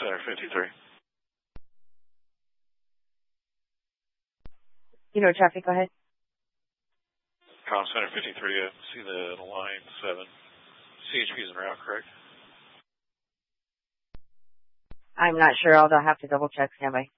Center 53. Traffic, go ahead. Com Center 53, I see the line 7. CHP is en route, correct? I'm not sure. I'll have to double check. Stand by.